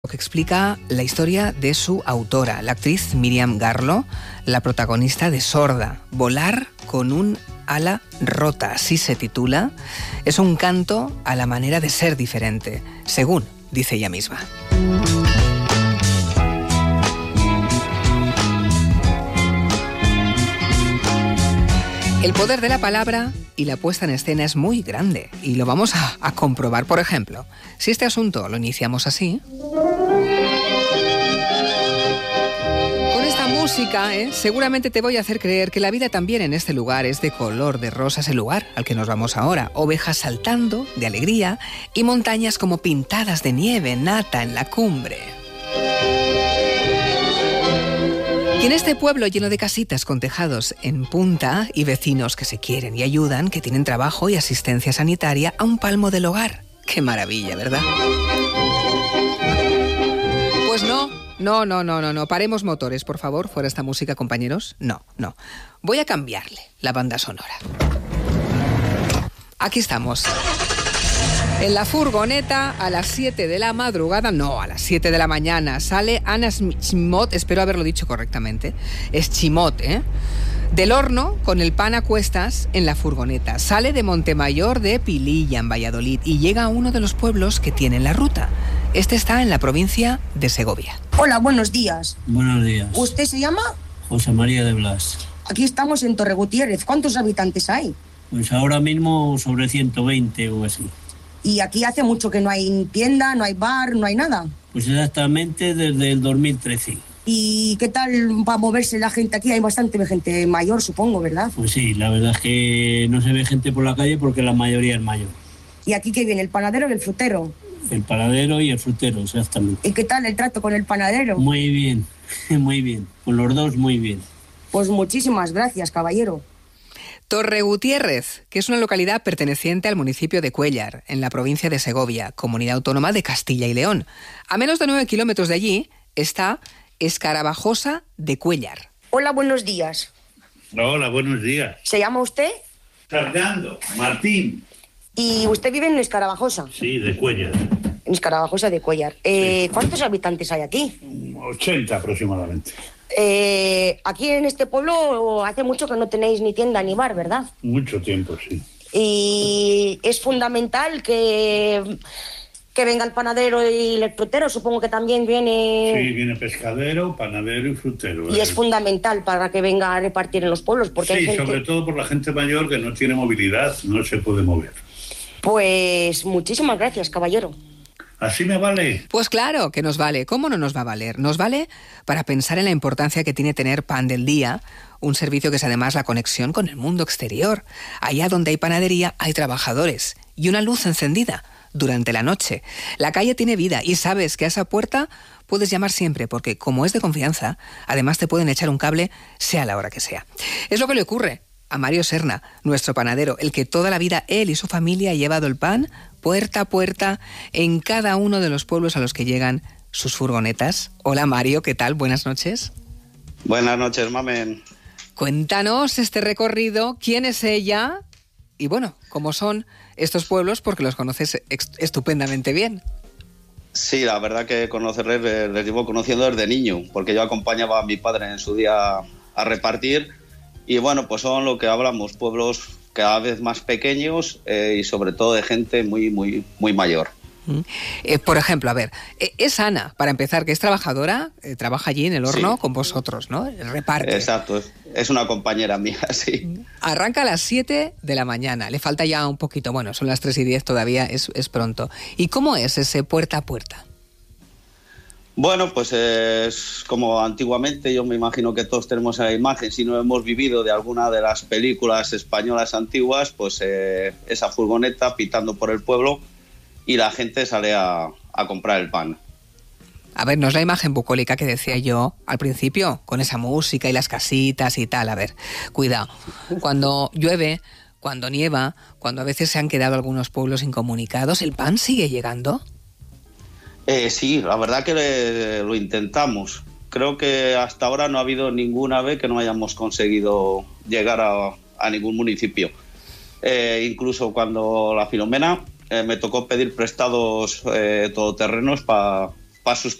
que explica la historia de su autora, la actriz Miriam Garlo, la protagonista de Sorda, Volar con un ala rota, así se titula. Es un canto a la manera de ser diferente, según dice ella misma. El poder de la palabra y la puesta en escena es muy grande y lo vamos a comprobar. Por ejemplo, si este asunto lo iniciamos así, con esta música, seguramente te voy a hacer creer que la vida también en este lugar es de color de rosa, ese lugar al que nos vamos ahora. Ovejas saltando de alegría y montañas como pintadas de nieve nata en la cumbre. Y en este pueblo lleno de casitas con tejados en punta y vecinos que se quieren y ayudan, que tienen trabajo y asistencia sanitaria a un palmo del hogar. ¡Qué maravilla!, ¿verdad? Pues no. Paremos motores, por favor. Fuera esta música, compañeros. No. Voy a cambiarle la banda sonora. Aquí estamos. En la furgoneta, a las 7 de la madrugada, no, a las 7 de la mañana, sale Ana Schimot, espero haberlo dicho correctamente, es Schimot, del horno con el pan a cuestas en la furgoneta. Sale de Montemayor de Pililla, en Valladolid, y llega a uno de los pueblos que tienen la ruta. Este está en la provincia de Segovia. Hola, buenos días. Buenos días. ¿Usted se llama? José María de Blas. Aquí estamos en Torre Gutiérrez. ¿Cuántos habitantes hay? Pues ahora mismo sobre 120 o así. Y aquí hace mucho que no hay tienda, no hay bar, no hay nada. Pues exactamente desde el 2013. ¿Y qué tal va a moverse la gente aquí? Hay bastante gente mayor, supongo, ¿verdad? Pues sí, la verdad es que no se ve gente por la calle porque la mayoría es mayor. ¿Y aquí qué viene, el panadero y el frutero? El panadero y el frutero, exactamente. ¿Y qué tal el trato con el panadero? Muy bien, muy bien. Con los dos, muy bien. Pues muchísimas gracias, caballero. Torre Gutiérrez, que es una localidad perteneciente al municipio de Cuéllar, en la provincia de Segovia, comunidad autónoma de Castilla y León. A menos de 9 kilómetros de allí está Escarabajosa de Cuéllar. Hola, buenos días. Hola, buenos días. ¿Se llama usted? Fernando Martín. ¿Y usted vive en Escarabajosa? Sí, de Cuéllar. En Escarabajosa de Cuéllar. Sí. ¿Cuántos habitantes hay aquí? 80 aproximadamente. Aquí en este pueblo hace mucho que no tenéis ni tienda ni bar, ¿verdad? Mucho tiempo, sí. Y es fundamental que venga el panadero y el frutero, supongo que también viene... Sí, viene pescadero, panadero y frutero. Y es fundamental para que venga a repartir en los pueblos, porque sí, hay gente... sobre todo por la gente mayor que no tiene movilidad, no se puede mover. Pues muchísimas gracias, caballero. ¿Así me vale? Pues claro que nos vale. ¿Cómo no nos va a valer? Nos vale para pensar en la importancia que tiene tener Pan del Día, un servicio que es además la conexión con el mundo exterior. Allá donde hay panadería hay trabajadores y una luz encendida durante la noche. La calle tiene vida y sabes que a esa puerta puedes llamar siempre porque, como es de confianza, además te pueden echar un cable sea la hora que sea. Es lo que le ocurre a Mario Serna, nuestro panadero, el que toda la vida él y su familia ha llevado el pan puerta a puerta en cada uno de los pueblos a los que llegan sus furgonetas. Hola Mario, ¿qué tal? Buenas noches. Buenas noches, mamen. Cuéntanos este recorrido, quién es ella y bueno, cómo son estos pueblos porque los conoces estupendamente bien. Sí, la verdad que conocerles les llevo conociendo desde niño, porque yo acompañaba a mi padre en su día a repartir. Y bueno, pues son lo que hablamos, pueblos cada vez más pequeños y sobre todo de gente muy mayor. Por ejemplo, a ver, es Ana, para empezar, que es trabajadora, trabaja allí en el horno con vosotros, ¿no? Reparte. Exacto, es una compañera mía, sí. Arranca a las 7 de la mañana, le falta ya un poquito, bueno, son las 3:10 todavía, es pronto. ¿Y cómo es ese puerta a puerta? Bueno, pues es como antiguamente, yo me imagino que todos tenemos esa imagen, si no hemos vivido de alguna de las películas españolas antiguas, pues esa furgoneta pitando por el pueblo y la gente sale a comprar el pan. A ver, no es la imagen bucólica que decía yo al principio, con esa música y las casitas y tal. A ver, cuidado, cuando llueve, cuando nieva, cuando a veces se han quedado algunos pueblos incomunicados, ¿el pan sigue llegando? Sí, la verdad que lo intentamos. Creo que hasta ahora no ha habido ninguna vez que no hayamos conseguido llegar a ningún municipio. Incluso cuando la Filomena me tocó pedir prestados todoterrenos para para